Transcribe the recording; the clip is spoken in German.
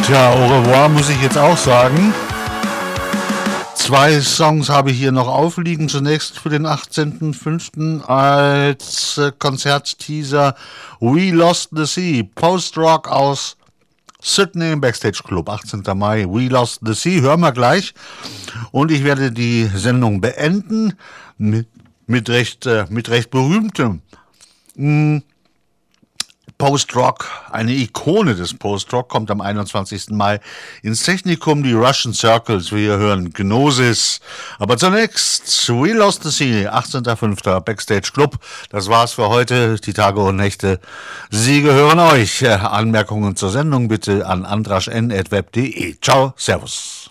Tja, au revoir muss ich jetzt auch sagen. 2 Songs habe ich hier noch aufliegen. Zunächst für den 18.05. als Konzertteaser We Lost the Sea, Post-Rock aus Sydney im Backstage Club, 18. Mai, We Lost the Sea, hören wir gleich. Und ich werde die Sendung beenden mit recht berühmtem Post-Rock, eine Ikone des Post-Rock, kommt am 21. Mai ins Technikum, die Russian Circles, wir hören Gnosis. Aber zunächst, We Lost the Sea, 18.05. Backstage Club. Das war's für heute, die Tage und Nächte. Sie gehören euch. Anmerkungen zur Sendung bitte an andrasch@web.de. Ciao, servus.